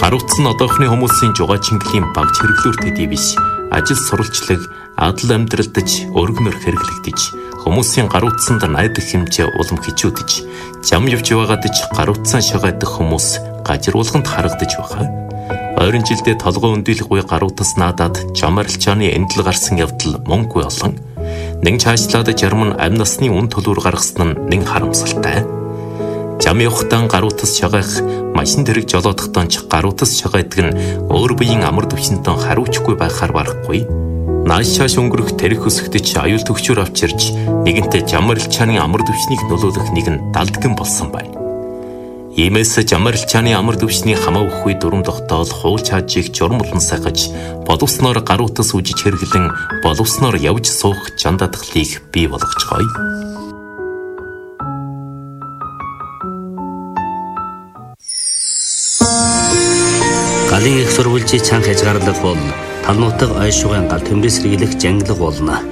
Гаруутсан одоохны хүмүүсийн жугаачин баг чиргэлүүр төдий биш. Ажил сурвалжлаг, адал амьдралдаж, өргөнөр хэрэглэгдэж, хүмүүсийн гаруутсанд найдах хэмжээ улам хичүүдэж, зам явж байгаадаж гаруутсан шагаадах хүмүүс гажруулганд харагдаж байгаа. Ойрын жилдээ толгой өндөлөх үе гаруутас наадаад жамарилчааны эндэл гарсан явдал мөнгөгүй олон. Нэг чаашлаад жарман амь насны үн төлөөр гаргасан нь нэг харамсалтай. Зам явахтаа гаруутас шагаах, машин тэрэг жолоодохтоо ч гаруутас шагаадаг нь өөр биеийн амар төвшөнтөө хариуцгүй байхаар барахгүй. Нааш шааш өнгөрөх тэрэг өсгдөж аюул төгчөөр авчирч нэгэнтээ жамарилчааны амар төвшнийг нөлөөлөх нэгэн далдгэн болсон байна. Иймээс жамарилчааны амар төвшний хамаагүй дүрм тогтоол хуул чаажийг журам болон сахаж боловсноор гаруутас үжиж хэрэглэн боловсноор явж суух жандадгалыг бий болгоцгоё. Галын их сурвалжийн чанга хязгаарлал бол талнуутаг ой шугын гал төмрөс сэргийлэх жанглаг болно.